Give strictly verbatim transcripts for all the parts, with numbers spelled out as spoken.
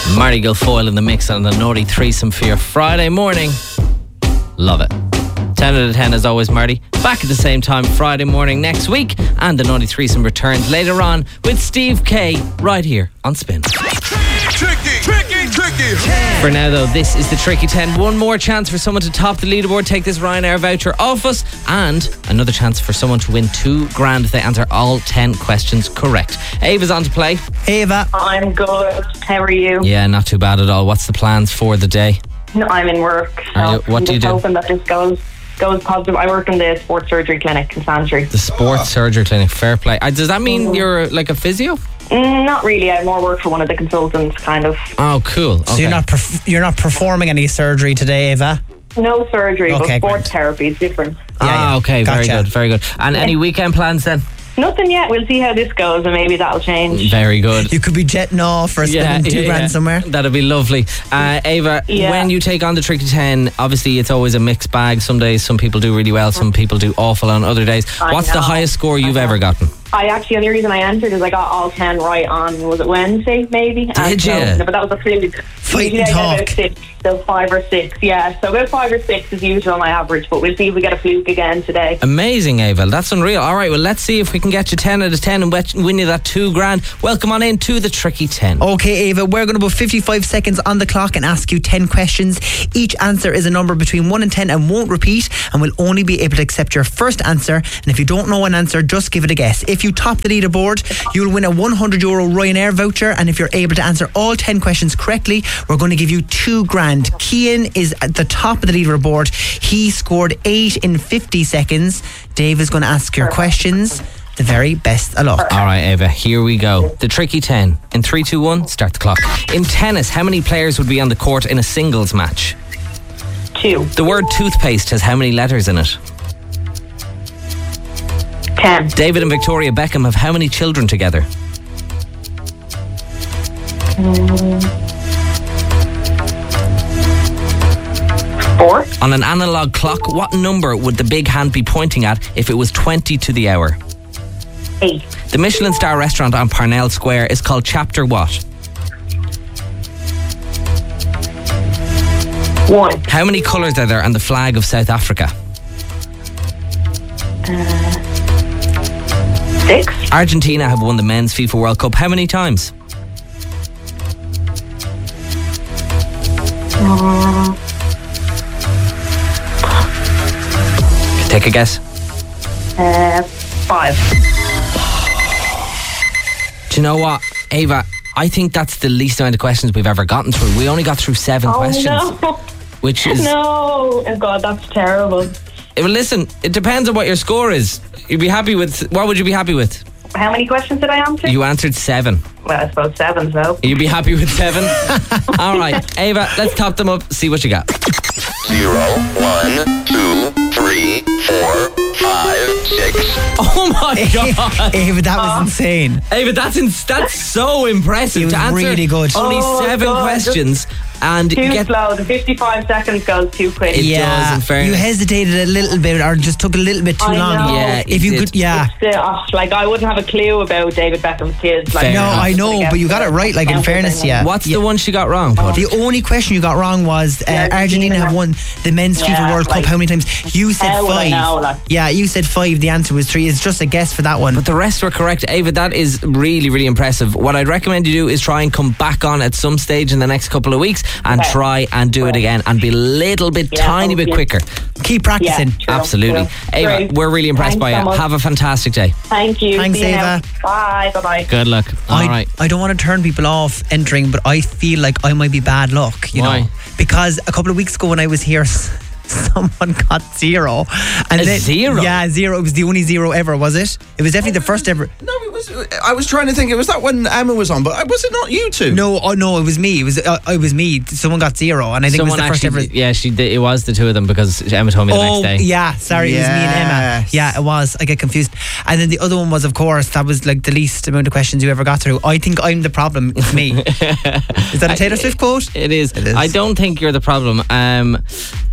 Marty Guilfoyle in the mix on the Naughty Threesome for your Friday morning. Love it. ten out of ten as always, Marty. Back at the same time Friday morning next week, and the Naughty Threesome returns later on with Steve K right here on Spin. Tricky, tricky, tricky. For now though, this is the Tricky ten. One more chance for someone to top the leaderboard, take this Ryanair voucher off us, and another chance for someone to win two grand if they answer all ten questions correct. Ava's on to play. Ava. I'm good. How are you? Yeah, not too bad at all. What's the plans for the day? No, I'm in work. So Are you- what I'm do you just do? hoping that this goes goes positive. I work in the sports surgery clinic in Santry. The sports surgery clinic. Fair play. Uh, Does that mean you're like a physio? Mm, not really. I more work for one of the consultants, kind of. Oh, cool. So Okay. you're not perf- you're not performing any surgery today, Ava? No surgery, Okay, but sports great. therapy is different. Ah, Yeah, yeah. okay. Very Gotcha. good. Very good. And any weekend plans then? Nothing yet. We'll see how this goes, and maybe that'll change. Very good. You could be jetting off or spending two grand somewhere. That'd be lovely. Uh, Ava, Yeah. when you take on the Tricky ten, obviously it's always a mixed bag. Some days some people do really well, some people do awful on other days. I What's the know. highest score you've I know. ever gotten? I actually, the only reason I entered is I got all ten right on, was it Wednesday, maybe? Did And so- ya? No, but that was a fluke. Fight Usually and I get about talk. six, so five or six, yeah. So about five or six is usual my average, but we'll see if we get a fluke again today. Amazing, Ava. That's unreal. All right, well, let's see if we can get you ten out of ten and wet- win you that two grand. Welcome on in to the Tricky ten. Okay, Ava, we're going to put fifty-five seconds on the clock and ask you ten questions. Each answer is a number between one and ten and won't repeat, and we'll only be able to accept your first answer. And if you don't know an answer, just give it a guess. If you top the leaderboard, you'll win a one hundred euro Ryanair voucher, and if you're able to answer all ten questions correctly, we're going to give you two grand. Cian is at the top of the leaderboard. He scored eight in fifty seconds. Dave is going to ask your questions. The very best of luck. All right, Ava, here we go. The Tricky ten. In three, two, one, start the clock. In tennis, how many players would be on the court in a singles match? Two. The word toothpaste has how many letters in it? Ten. David and Victoria Beckham have how many children together? Four. On an analog clock, what number would the big hand be pointing at if it was twenty to the hour? Eight. The Michelin star restaurant on Parnell Square is called Chapter what? One. How many colours are there on the flag of South Africa? Six. Argentina have won the men's FIFA World Cup how many times? Take a guess. Uh, five. Do you know what, Ava? I think that's the least amount of questions we've ever gotten through. We only got through seven Oh questions, no. which is No. Oh God, that's terrible. well, listen, it depends on what your score is. You'd be happy with what would you be happy with? How many questions did I answer? You answered seven. Well, I suppose seven, so. You'd be happy with seven? All right, Ava, let's top them up, see what you got. Zero, one, two, three, four, five, six. Oh my God. Ava, that was insane. Ava, that's in, that's so impressive. It was to answer really good. Only Oh, seven God, questions and Too get slow. The fifty-five seconds goes too quick. It does, in fairness. you hesitated a little bit, or just took a little bit too I long. know. Yeah, if you it could, did. yeah. It's, uh, oh, like I wouldn't have a clue about David Beckham's kids. Like, Fair No, enough. I know, but you got it right. Like in fairness, yeah. What's yeah. the one she got wrong, Bud? The only question you got wrong was uh, Yeah, Argentina have won the men's Yeah, FIFA World like, Cup how many times? You said how would I five. know, like? Yeah, you said five. The answer was three. It's just a guess for that one. But the rest were correct. Ava, that is really, really impressive. What I'd recommend you do is try and come back on at some stage in the next couple of weeks and Okay. try and do it again and be a little bit, Yeah, tiny bit hopefully. quicker. Keep practicing. Yeah, true, Absolutely. true. Ava, Great. we're really impressed Thanks by so you. much. Have a fantastic day. Thank you. Thanks, See you now. Ava. Bye. Bye. Bye. Good luck. All I, right. I don't want to turn people off entering, but I feel like I might be bad luck, you Why? know, because a couple of weeks ago when I was here, someone got zero. And A then, zero? Yeah, zero. It was the only zero ever, was it? It was definitely the first ever. No, it was. I was trying to think. It was that when Emma was on, but was it not you two? No, oh no, it was me. It was uh, it was me. Someone got zero, and I think Someone it was the first actually, ever. yeah, she did, it was the two of them because Emma told me the Oh, next day. yeah, sorry, it was me and Emma. Yes. Yeah, it was. I get confused. And then the other one was, of course, that was like the least amount of questions you ever got through. I think I'm the problem. It's me. Is that a Taylor Swift quote? It is. It is. I don't think you're the problem. Um,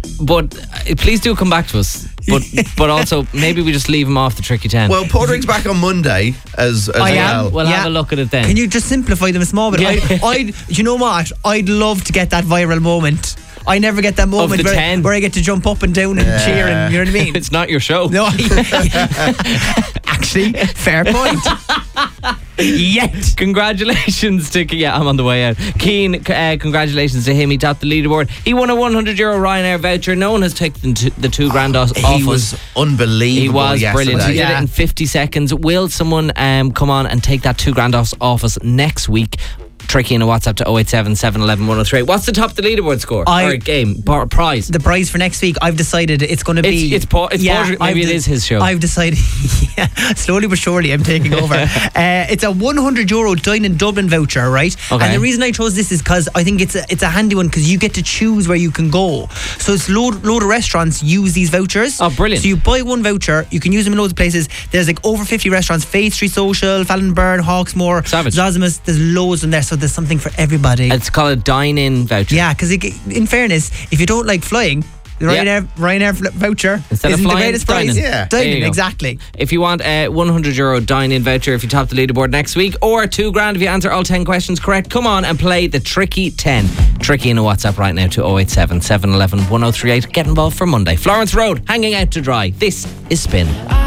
but uh, please do come back to us. But but also maybe we just leave him off the tricky ten. Well, Podrick's back on Monday as, as I am. well. We'll Yeah. have a look at it then. Can you just simplify them a small bit? Yeah. I, I'd, you know what? I'd love to get that viral moment. I never get that moment the where, ten. where I get to jump up and down and Yeah. cheer, and you know what I mean? It's not your show. No, actually, fair point. Yet. Congratulations to yeah, I'm on the way out. Keane, uh, congratulations to him. He topped the leaderboard. He won a one hundred euro Ryanair voucher. No one has taken t- the two grand off. He off was us. unbelievable. He was yesterday. brilliant. He did Yeah. it in fifty seconds. Will someone um, come on and take that two grand off, off us next week? Tricky in a WhatsApp to oh eight seven, seven one one, one oh three. What's the top of the leaderboard score? I- or game? Bar, prize? The prize for next week, I've decided it's going to be. It's- it's Paul- it's Paul- maybe I've it de- is his show. I've decided, yeah, slowly but surely I'm taking over. uh, it's a one hundred euro Dine in Dublin voucher, right? Okay. And the reason I chose this is because I think it's a, it's a handy one because you get to choose where you can go. So it's load, load of restaurants use these vouchers. Oh, brilliant. So you buy one voucher, you can use them in loads of places. There's like over fifty restaurants: Faith Street Social, Fallenburn, Hawksmoor, Savage. Zosimus. There's loads in there, so there's something for everybody. It's called a dine-in voucher. Yeah, because in fairness, if you don't like flying, the Yeah. Ryanair, Ryanair fl- voucher Instead of isn't the flying, greatest price. dining. Yeah. There you Dining, go. exactly. If you want a one hundred euro dine-in voucher, if you top the leaderboard next week, or two grand if you answer all ten questions correct, come on and play the Tricky ten. Tricky in a WhatsApp right now to oh eight seven, seven one one, one oh three eight. Get involved for Monday. Florence Road, hanging out to dry. This is Spin.